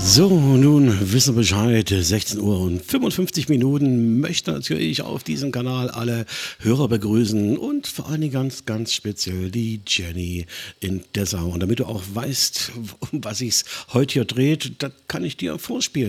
So, nun wissen wir Bescheid, 16 Uhr und 55 Minuten. Möchte natürlich auf diesem Kanal alle Hörer begrüßen und vor allen Dingen ganz, ganz speziell die Jenny in Dessau. Und damit du auch weißt, um was sich's heute hier dreht, das kann ich dir vorspielen.